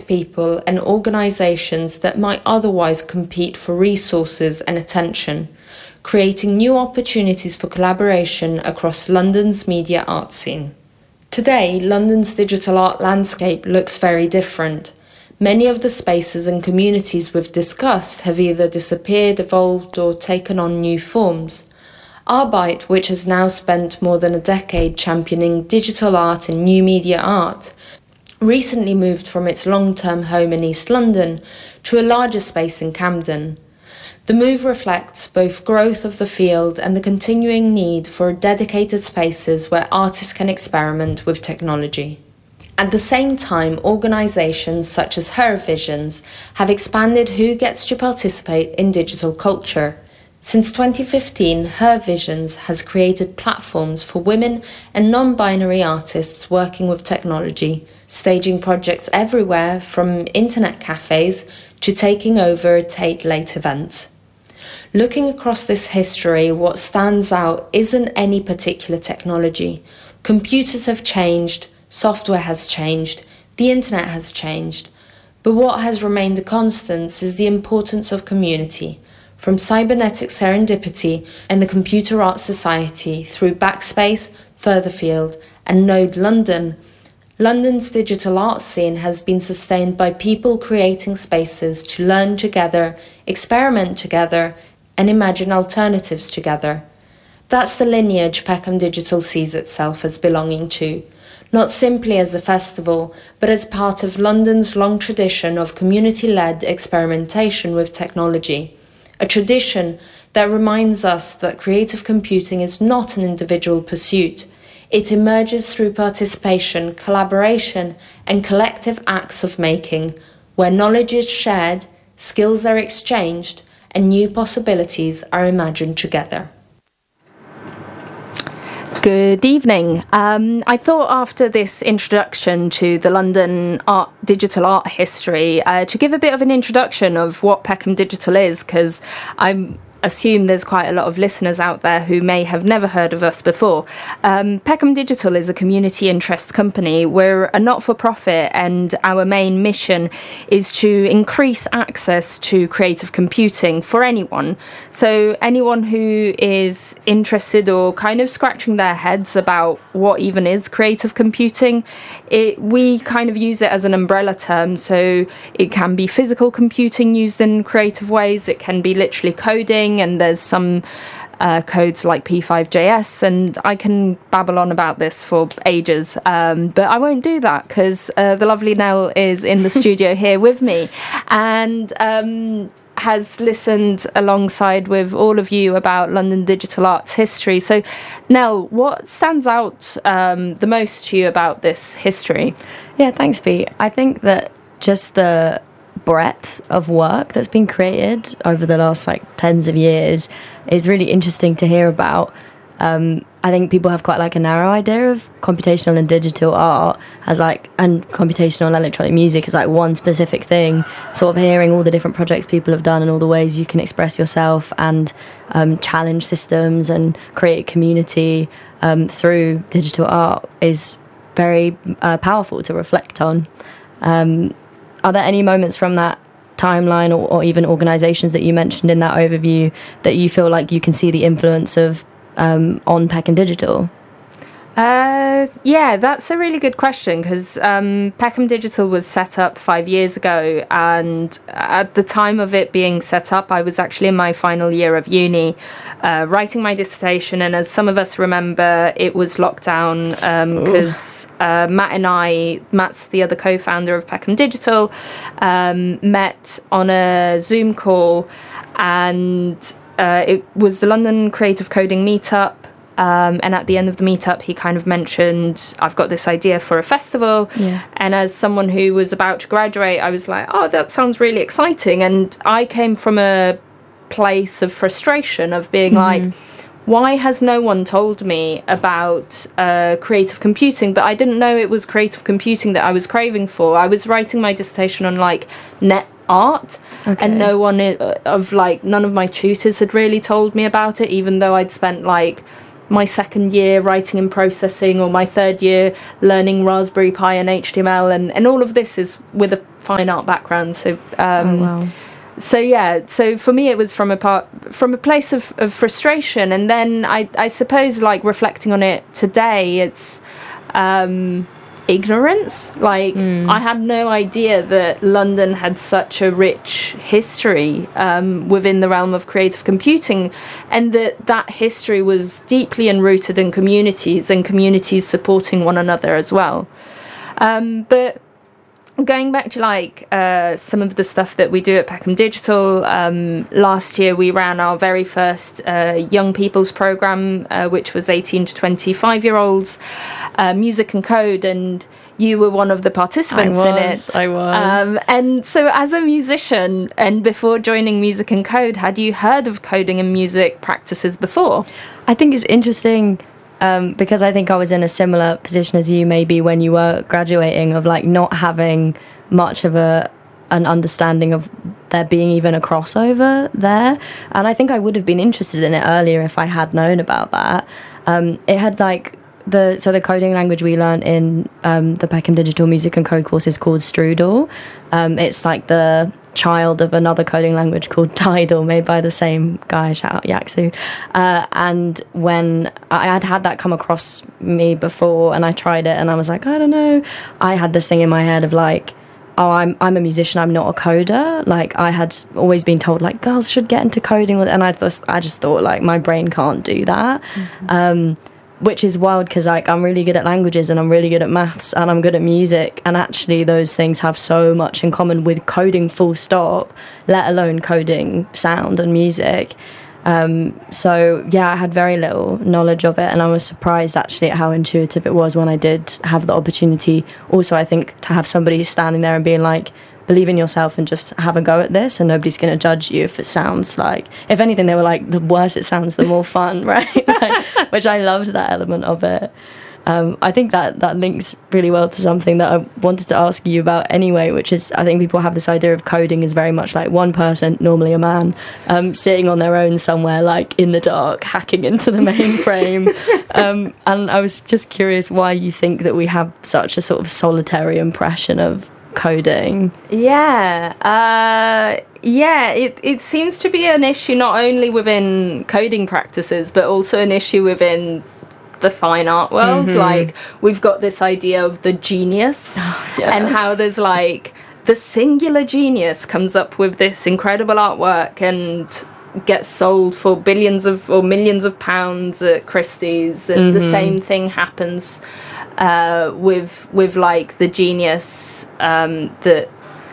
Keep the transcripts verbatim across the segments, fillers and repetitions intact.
people and organisations that might otherwise compete for resources and attention, creating new opportunities for collaboration across London's media art scene. Today, London's digital art landscape looks very different. Many of the spaces and communities we've discussed have either disappeared, evolved, or taken on new forms. Arbeit, which has now spent more than a decade championing digital art and new media art, recently moved from its long-term home in East London to a larger space in Camden. The move reflects both growth of the field and the continuing need for dedicated spaces where artists can experiment with technology. At the same time, organisations such as Her Visions have expanded who gets to participate in digital culture. Since twenty fifteen, Her Visions has created platforms for women and non-binary artists working with technology, staging projects everywhere from internet cafes to taking over Tate Late events. Looking across this history, what stands out isn't any particular technology. Computers have changed, software has changed, the internet has changed. But what has remained a constant is the importance of community. From Cybernetic Serendipity and the Computer Art Society through Backspace, Furtherfield and Node London, London's digital art scene has been sustained by people creating spaces to learn together, experiment together, and imagine alternatives together. That's the lineage Peckham Digital sees itself as belonging to, not simply as a festival, but as part of London's long tradition of community-led experimentation with technology, a tradition that reminds us that creative computing is not an individual pursuit. It emerges through participation, collaboration, and collective acts of making, where knowledge is shared, skills are exchanged, and new possibilities are imagined together. Good evening. Um, I thought after this introduction to the London art, digital art history, uh, to give a bit of an introduction of what Peckham Digital is, because I'm assume there's quite a lot of listeners out there who may have never heard of us before. Um, Peckham Digital is a community interest company. We're a not-for-profit, and our main mission is to increase access to creative computing for anyone. So anyone who is interested or kind of scratching their heads about what even is creative computing, it, we kind of use it as an umbrella term. So it can be physical computing used in creative ways. It can be literally coding, and there's some uh, codes like P five J S, and I can babble on about this for ages, um, but I won't do that because uh, the lovely Nell is in the studio here with me, and um, has listened alongside with all of you about London digital arts history. So Nell, what stands out um, the most to you about this history? Yeah, thanks, Pete. I think that just the breadth of work that's been created over the last like tens of years is really interesting to hear about. Um, I think people have quite like a narrow idea of computational and digital art as like, and computational and electronic music as like one specific thing. Sort of hearing all the different projects people have done and all the ways you can express yourself and um, challenge systems and create community um, through digital art is very uh, powerful to reflect on. Um, Are there any moments from that timeline or, or even organisations that you mentioned in that overview that you feel like you can see the influence of um, on Peckham Digital? Uh, yeah, that's a really good question, because um, Peckham Digital was set up five years ago, and at the time of it being set up, I was actually in my final year of uni, uh, writing my dissertation, and as some of us remember, it was lockdown because um, uh, Matt and I, Matt's the other co-founder of Peckham Digital, um, met on a Zoom call, and uh, it was the London Creative Coding Meetup. Um, and at the end of the meetup, he kind of mentioned, I've got this idea for a festival. Yeah. And as someone who was about to graduate, I was like, oh, that sounds really exciting. And I came from a place of frustration of being mm-hmm. like, why has no one told me about uh, creative computing? But I didn't know it was creative computing that I was craving for. I was writing my dissertation on like net art. Okay. And no one of like, none of my tutors had really told me about it, even though I'd spent like my second year writing and processing, or my third year learning Raspberry Pi and H T M L, and, and all of this is with a fine art background. So, um, oh, wow. so yeah. So for me, it was from a part, from a place of, of frustration, and then I, I suppose, like reflecting on it today, it's um, ignorance. Like mm. I had no idea that London had such a rich history um, within the realm of creative computing, and that that history was deeply enrooted in communities, and communities supporting one another as well. Um, but going back to like uh, some of the stuff that we do at Peckham Digital, um, last year we ran our very first uh, young people's program, uh, which was eighteen to twenty-five year olds, uh, music and code, and you were one of the participants I was, in it. I was. Um, and so as a musician, and before joining Music and Code, had you heard of coding and music practices before? I think it's interesting Um, because I think I was in a similar position as you, maybe when you were graduating, of like not having much of a an understanding of there being even a crossover there. And I think I would have been interested in it earlier if I had known about that. Um, it had like the so the coding language we learned in um, the Peckham Digital Music and Code course is called Strudel. Um, it's like the child of another coding language called Tidal, made by the same guy, shout out Yaksu. Uh, and when I had had that come across me before, and I tried it, and I was like, I don't know, I had this thing in my head of like, oh, I'm I'm a musician, I'm not a coder. Like I had always been told like girls should get into coding, and I just I just thought like my brain can't do that. Mm-hmm. Um, which is wild because like I'm really good at languages, and I'm really good at maths, and I'm good at music, and actually those things have so much in common with coding full stop, let alone coding sound and music. Um, so yeah, I had very little knowledge of it, and I was surprised actually at how intuitive it was when I did have the opportunity. Also, I think to have somebody standing there and being like, believe in yourself and just have a go at this, and nobody's going to judge you if it sounds like, if anything, they were like, the worse it sounds, the more fun, right? Like, which I loved that element of it. Um, I think that that links really well to something that I wanted to ask you about anyway, which is I think people have this idea of coding as very much like one person, normally a man, um, sitting on their own somewhere, like in the dark, hacking into the mainframe. um, and I was just curious why you think that we have such a sort of solitary impression of coding. Yeah, uh, yeah. It it seems to be an issue not only within coding practices, but also an issue within the fine art world. Mm-hmm. Like we've got this idea of the genius, oh, yeah. and how there's like the singular genius comes up with this incredible artwork and gets sold for billions of or millions of pounds at Christie's, and mm-hmm. the same thing happens uh, with with like the genius um, that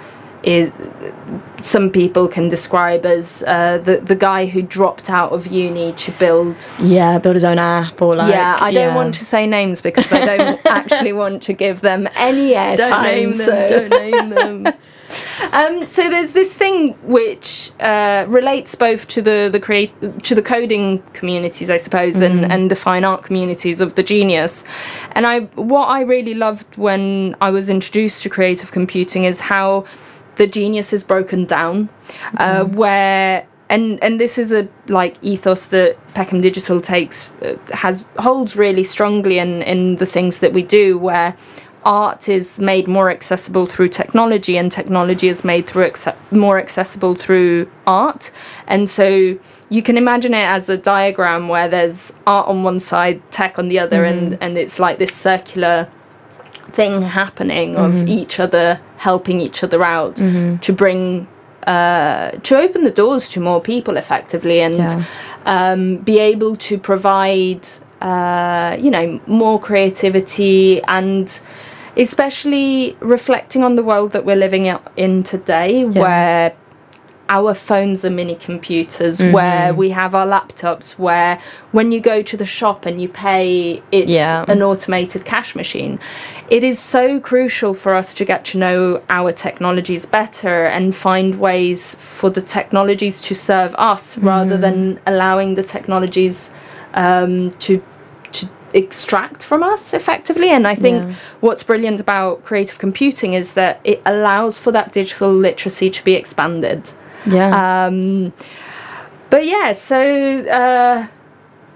is some people can describe as uh, the the guy who dropped out of uni to build yeah build his own app, or like yeah I don't yeah. want to say names because I don't actually want to give them any airtime. Don't name them. So. Don't name them. Um, so there's this thing which uh, relates both to the the create to the coding communities, I suppose, mm-hmm. and, and the fine art communities of the genius. And I what I really loved when I was introduced to creative computing is how the genius is broken down, uh, mm-hmm. where and and this is a like ethos that Peckham Digital takes uh, has holds really strongly in in the things that we do, where art is made more accessible through technology, and technology is made through acce- more accessible through art. And so you can imagine it as a diagram where there's art on one side, tech on the other, mm-hmm. and, and it's like this circular thing happening of mm-hmm. each other helping each other out mm-hmm. to bring uh, to open the doors to more people effectively, and yeah. um, be able to provide uh, you know more creativity, and especially reflecting on the world that we're living in today, yeah. where our phones are mini computers, mm-hmm. where we have our laptops, where when you go to the shop and you pay, it's yeah. an automated cash machine. It is so crucial for us to get to know our technologies better and find ways for the technologies to serve us, mm-hmm. rather than allowing the technologies um, to to extract from us effectively. And I think yeah. what's brilliant about creative computing is that it allows for that digital literacy to be expanded. Yeah. Um, but yeah, so uh,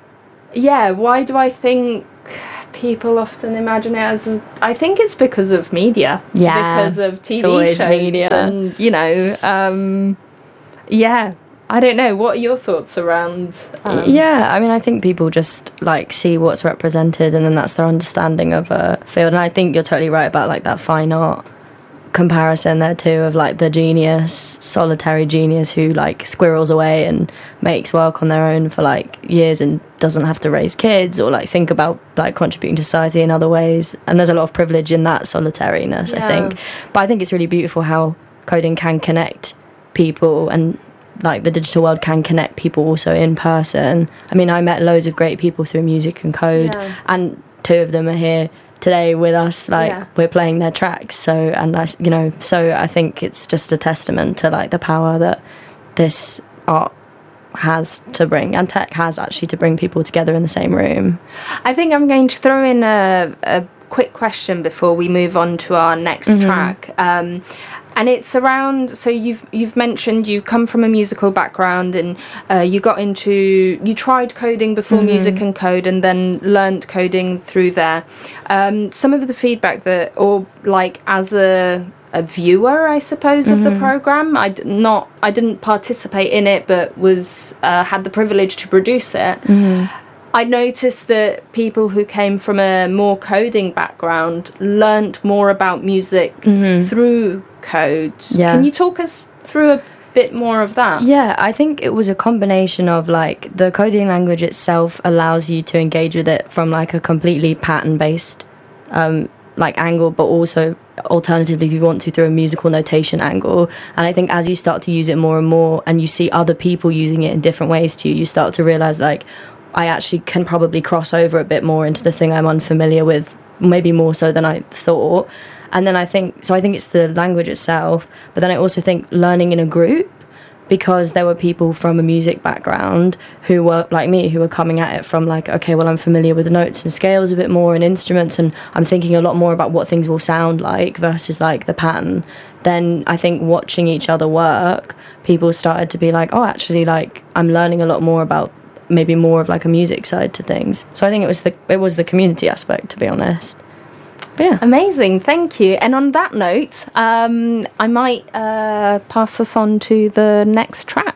yeah, why do I think people often imagine it as, I think it's because of media. Yeah, because of T V it's always shows media. and, you know, um, yeah, I don't know. What are your thoughts around? Um, yeah, I mean, I think people just like see what's represented, and then that's their understanding of a field. And I think you're totally right about like that fine art comparison there too, of like the genius, solitary genius who like squirrels away and makes work on their own for like years and doesn't have to raise kids or like think about like contributing to society in other ways. And there's a lot of privilege in that solitariness, Yeah. I think. But I think it's really beautiful how coding can connect people, and like the digital world can connect people also in person. I mean, I met loads of great people through music and code, Yeah. and two of them are here today with us, like Yeah. we're playing their tracks. So, and I, you know, so I think it's just a testament to like the power that this art has to bring, and tech has actually, to bring people together in the same room. I think I'm going to throw in a, a quick question before we move on to our next Mm-hmm. track. Um, and it's around, so you've you've mentioned you've come from a musical background, and uh, you got into, you tried coding before Mm-hmm. music and code, and then learnt coding through there. Um, some of the feedback that, or like as a a viewer, I suppose, of the program, I d- not I didn't participate in it, but was uh, had the privilege to produce it. I noticed that people who came from a more coding background learnt more about music through code. Yeah. Can you talk us through a bit more of that? Yeah, I think it was a combination of like the coding language itself allows you to engage with it from like a completely pattern based um, like angle, but also alternatively if you want to through a musical notation angle. And I think as you start to use it more and more and you see other people using it in different ways to you, you start to realize like I actually can probably cross over a bit more into the thing I'm unfamiliar with, maybe more so than I thought. And then I think, so I think it's the language itself, but then I also think learning in a group, because there were people from a music background who were like me, who were coming at it from like, okay, well, I'm familiar with the notes and scales a bit more and instruments, and I'm thinking a lot more about what things will sound like versus like the pattern. Then I think watching each other work, people started to be like, oh, actually, like I'm learning a lot more about maybe more of like a music side to things. So I think it was the it was the community aspect, to be honest. But yeah. Amazing, thank you. And on that note, um, I might uh, pass us on to the next track.